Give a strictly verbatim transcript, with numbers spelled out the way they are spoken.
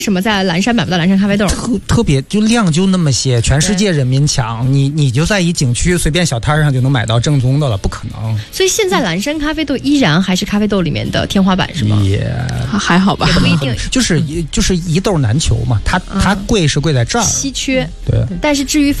什么在蓝山买不到蓝山咖啡豆？ 特特别就量就那么些，全世界人民抢，你你就在一景区随便小摊上就能买到正宗的了，不可能。 所以现在蓝山咖啡豆依然还是咖啡豆里面的天花板是吗？ 也还好吧， 也不一定， 就是就是一豆难求嘛，它它贵是贵在这儿， 稀缺。 对， 但是至于